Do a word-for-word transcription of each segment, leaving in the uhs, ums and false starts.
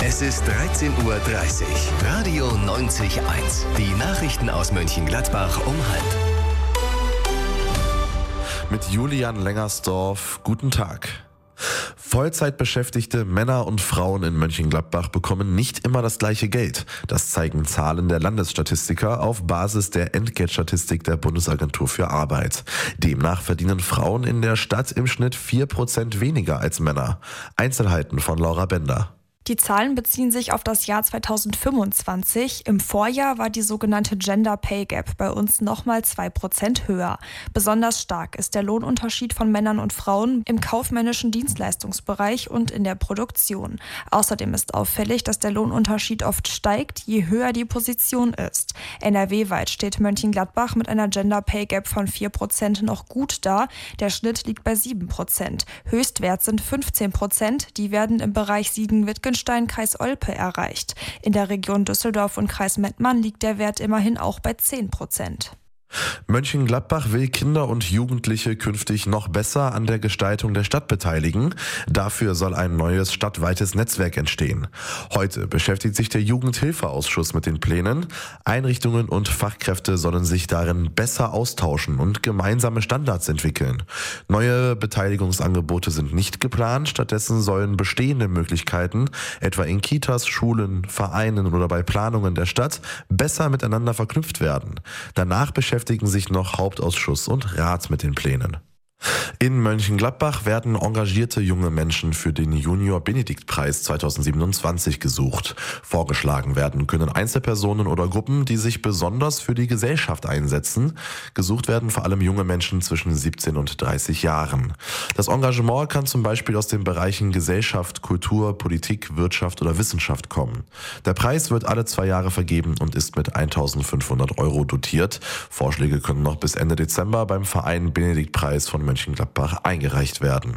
Es ist dreizehn Uhr dreißig. Radio neunzig Komma eins. Die Nachrichten aus Mönchengladbach um halb. Mit Julian Lengersdorf. Guten Tag. Vollzeitbeschäftigte Männer und Frauen in Mönchengladbach bekommen nicht immer das gleiche Geld. Das zeigen Zahlen der Landesstatistiker auf Basis der Entgeltstatistik der Bundesagentur für Arbeit. Demnach verdienen Frauen in der Stadt im Schnitt vier Prozent weniger als Männer. Einzelheiten von Laura Bender. Die Zahlen beziehen sich auf das Jahr zweitausendfünfundzwanzig. Im Vorjahr war die sogenannte Gender Pay Gap bei uns nochmal zwei Prozent höher. Besonders stark ist der Lohnunterschied von Männern und Frauen im kaufmännischen Dienstleistungsbereich und in der Produktion. Außerdem ist auffällig, dass der Lohnunterschied oft steigt, je höher die Position ist. N R W-weit steht Mönchengladbach mit einer Gender Pay Gap von vier Prozent noch gut da. Der Schnitt liegt bei sieben Prozent. Höchstwert sind fünfzehn Prozent. Die werden im Bereich Siegen-Wittgenstein, Kreis Olpe erreicht. In der Region Düsseldorf und Kreis Mettmann liegt der Wert immerhin auch bei zehn Prozent. Mönchengladbach will Kinder und Jugendliche künftig noch besser an der Gestaltung der Stadt beteiligen. Dafür soll ein neues stadtweites Netzwerk entstehen. Heute beschäftigt sich der Jugendhilfeausschuss mit den Plänen. Einrichtungen und Fachkräfte sollen sich darin besser austauschen und gemeinsame Standards entwickeln. Neue Beteiligungsangebote sind nicht geplant. Stattdessen sollen bestehende Möglichkeiten, etwa in Kitas, Schulen, Vereinen oder bei Planungen der Stadt, besser miteinander verknüpft werden. Danach beschäftigt beschäftigen sich noch Hauptausschuss und Rat mit den Plänen. In Mönchengladbach werden engagierte junge Menschen für den Junior-Benedikt-Preis zweitausendsiebenundzwanzig gesucht. Vorgeschlagen werden können Einzelpersonen oder Gruppen, die sich besonders für die Gesellschaft einsetzen. Gesucht werden vor allem junge Menschen zwischen siebzehn und dreißig Jahren. Das Engagement kann zum Beispiel aus den Bereichen Gesellschaft, Kultur, Politik, Wirtschaft oder Wissenschaft kommen. Der Preis wird alle zwei Jahre vergeben und ist mit eintausendfünfhundert Euro dotiert. Vorschläge können noch bis Ende Dezember beim Verein Benedikt-Preis von Mönchengladbach eingereicht werden.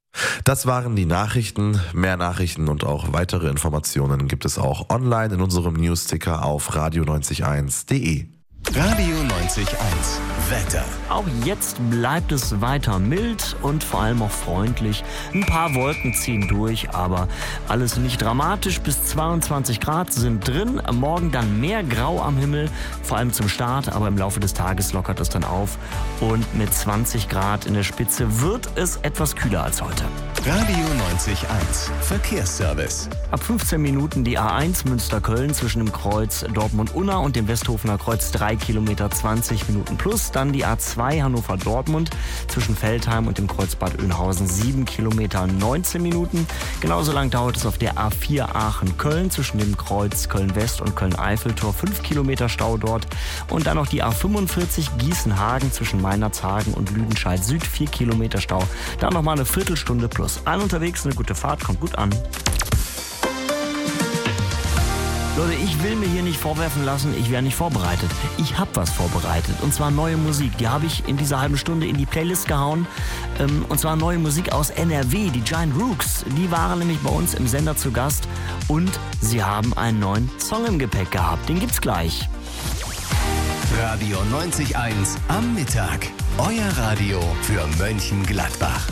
Das waren die Nachrichten. Mehr Nachrichten und auch weitere Informationen gibt es auch online in unserem Newsticker auf radio neunzig eins punkt de. Radio neunzig Komma eins. Wetter. Auch jetzt bleibt es weiter mild und vor allem auch freundlich. Ein paar Wolken ziehen durch, aber alles nicht dramatisch. Bis zweiundzwanzig Grad sind drin. Morgen dann mehr Grau am Himmel, vor allem zum Start, aber im Laufe des Tages lockert es dann auf. Und mit zwanzig Grad in der Spitze wird es etwas kühler als heute. Radio neunzig Komma eins. Verkehrsservice. Ab fünfzehn Minuten die A eins Münster-Köln zwischen dem Kreuz Dortmund-Unna und dem Westhofener Kreuz drei Kilometer zwanzig Minuten plus. Dann die A zwei Hannover-Dortmund zwischen Veltheim und dem Kreuz Bad Oeynhausen sieben Kilometer neunzehn Minuten. Genauso lang dauert es auf der A vier Aachen-Köln zwischen dem Kreuz Köln-West und Köln-Eiffeltor fünf Kilometer Stau dort. Und dann noch die A fünfundvierzig Gießen-Hagen zwischen Meinerzhagen und Lüdenscheid Süd vier Kilometer Stau. Dann nochmal eine Viertelstunde plus. Allen unterwegs eine gute Fahrt, kommt gut an. Leute, ich will mir hier nicht vorwerfen lassen, ich wäre nicht vorbereitet. Ich habe was vorbereitet, und zwar neue Musik. Die habe ich in dieser halben Stunde in die Playlist gehauen. Ähm, und zwar neue Musik aus N R W, die Giant Rooks. Die waren nämlich bei uns im Sender zu Gast und sie haben einen neuen Song im Gepäck gehabt. Den gibt's gleich. Radio neunzig Komma eins am Mittag. Euer Radio für Mönchengladbach.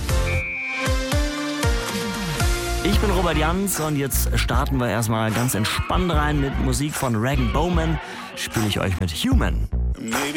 Ich bin Robert Jans und jetzt starten wir erstmal ganz entspannt rein mit Musik von Rag and Bowman. Spiele ich euch mit Human. Maybe